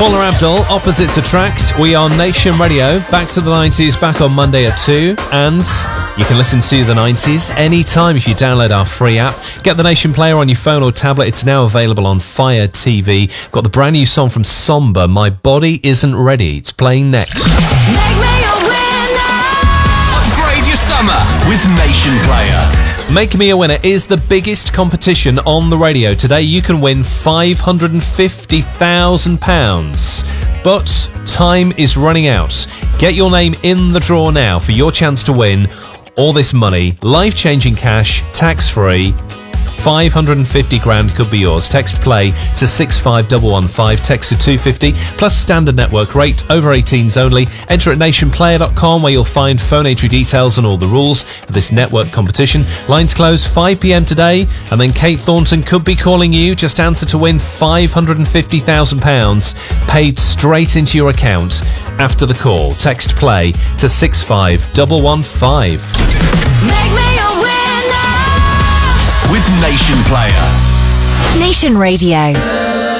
Paula Abdul, Opposites Attract. We are Nation Radio. Back to the 90s, back on Monday at 2. And you can listen to the 90s anytime if you download our free app. Get the Nation Player on your phone or tablet. It's now available on Fire TV. Got the brand new song from Somber, My Body Isn't Ready. It's playing next. Make me a winner. Upgrade your summer with Nation Player. Make Me a Winner is the biggest competition on the radio. Today you can win £550,000. But time is running out. Get your name in the draw now for your chance to win all this money. Life-changing cash, tax-free. 550 grand could be yours. Text play to 65115, text to 250 plus standard network rate, over 18s only. Enter at nationplayer.com where you'll find phone entry details and all the rules for this network competition. Lines close 5 p.m. today, and then Kate Thornton could be calling you. Just answer to win £550,000 paid straight into your account after the call. Text play to 65115. Make me a winner. With Nation Player. Nation Radio.